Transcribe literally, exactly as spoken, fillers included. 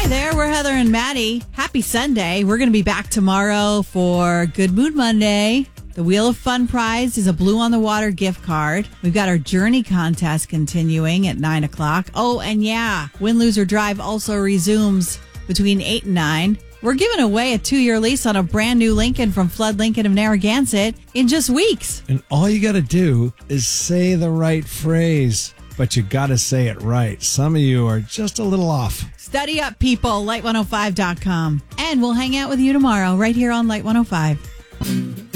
there, we're Heather and Maddie. Happy Sunday. We're going to be back tomorrow for Good Mood Monday. The Wheel of Fun prize is a Blue on the Water gift card. We've got our Journey contest continuing at nine o'clock. Oh, and yeah, Win, Lose, or Drive also resumes between eight and nine. We're giving away a two-year lease on a brand new Lincoln from Flood Lincoln of Narragansett in just weeks. And all you got to do is say the right phrase, but you got to say it right. Some of you are just a little off. Study up, people. light one oh five dot com. And we'll hang out with you tomorrow right here on Light one oh five.